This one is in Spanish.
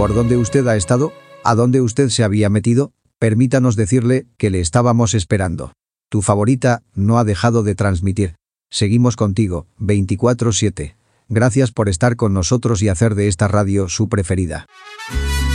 ¿Por dónde usted ha estado? ¿A dónde usted se había metido? Permítanos decirle que le estábamos esperando. Tu favorita no ha dejado de transmitir. Seguimos contigo, 24/7. Gracias por estar con nosotros y hacer de esta radio su preferida.